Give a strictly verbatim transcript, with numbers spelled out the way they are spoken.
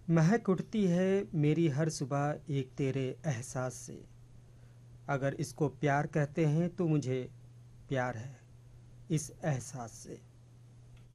महक उठती है मेरी हर सुबह एक तेरे एहसास से। अगर इसको प्यार कहते हैं तो मुझे प्यार है इस एहसास से।